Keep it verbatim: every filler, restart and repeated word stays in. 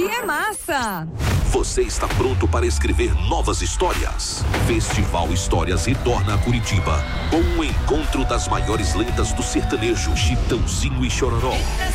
aqui é massa! Você está pronto para escrever novas histórias? Festival Histórias retorna a Curitiba com um encontro das maiores lendas do sertanejo, Chitãozinho e Chororó.